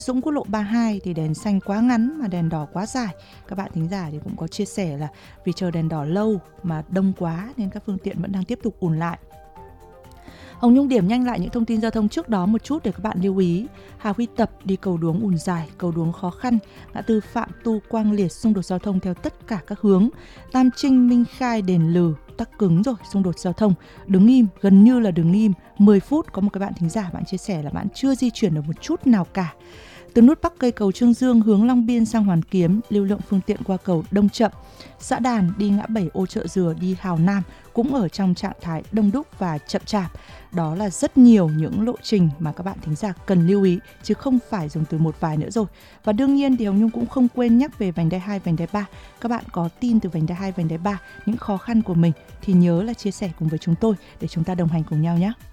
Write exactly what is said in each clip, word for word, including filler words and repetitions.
Dũng Quốc lộ ba hai thì đèn xanh quá ngắn mà đèn đỏ quá dài. Các bạn thính giả thì cũng có chia sẻ là vì chờ đèn đỏ lâu mà đông quá nên các phương tiện vẫn đang tiếp tục ùn lại. Hồng Nhung điểm nhanh lại những thông tin giao thông trước đó một chút để các bạn lưu ý. Hà Huy Tập đi cầu Đuống ùn dài, cầu Đuống khó khăn, ngã tư Phạm Tu Quang Liệt xung đột giao thông theo tất cả các hướng. Tam Trinh Minh Khai Đền Lừ tắc cứng rồi, xung đột giao thông, đứng im, gần như là đứng im, mười phút. Có một cái bạn thính giả bạn chia sẻ là bạn chưa di chuyển được một chút nào cả. Từ nút Bắc cây cầu Trương Dương hướng Long Biên sang Hoàn Kiếm, lưu lượng phương tiện qua cầu đông chậm. Xã Đàn đi ngã bảy ô Chợ Dừa đi Hào Nam cũng ở trong trạng thái đông đúc và chậm chạp. Đó là rất nhiều những lộ trình mà các bạn thính giả cần lưu ý, chứ không phải dùng từ một vài nữa rồi. Và đương nhiên thì Hồng Nhung cũng không quên nhắc về vành đai hai, vành đai ba. Các bạn có tin từ vành đai hai, vành đai ba, những khó khăn của mình thì nhớ là chia sẻ cùng với chúng tôi để chúng ta đồng hành cùng nhau nhé.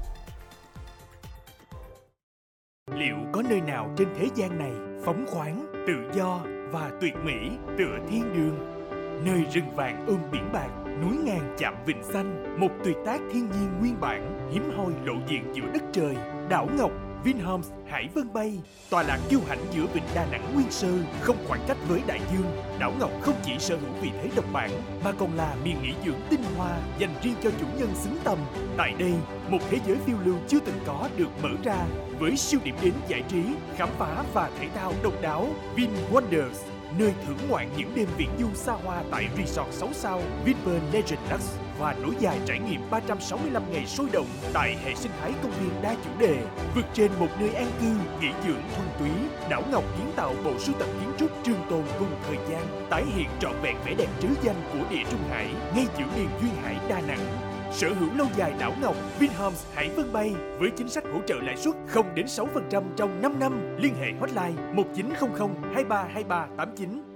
Liệu có nơi nào trên thế gian này phóng khoáng, tự do và tuyệt mỹ tựa thiên đường? Nơi rừng vàng ôm biển bạc, núi ngàn chạm vịnh xanh, một tuyệt tác thiên nhiên nguyên bản, hiếm hoi lộ diện giữa đất trời. Đảo Ngọc Vinhomes Hải Vân Bay, tọa lạc kiêu hãnh giữa vịnh Đà Nẵng nguyên sơ, không khoảng cách với đại dương. Đảo Ngọc không chỉ sở hữu vị thế độc bản mà còn là miền nghỉ dưỡng tinh hoa dành riêng cho chủ nhân xứng tầm. Tại đây, một thế giới phiêu lưu chưa từng có được mở ra với siêu điểm đến giải trí, khám phá và thể thao độc đáo. Vin Wonders, nơi thưởng ngoạn những đêm viễn du xa hoa tại resort sáu sao Vinpearl Legend Lux và nối dài trải nghiệm ba trăm sáu mươi lăm ngày sôi động tại hệ sinh thái công viên đa chủ đề. Vượt trên một nơi an cư, nghỉ dưỡng thuần túy, Đảo Ngọc kiến tạo bộ sưu tập kiến trúc trường tồn cùng thời gian, tái hiện trọn vẹn vẻ đẹp trứ danh của địa Trung Hải ngay giữa miền duyên hải Đà Nẵng. Sở hữu lâu dài Đảo Ngọc Vinhomes Hải Vân Bay với chính sách hỗ trợ lãi suất không đến sáu phần trăm trong năm năm. Liên hệ hotline một chín không không hai ba hai ba tám chín.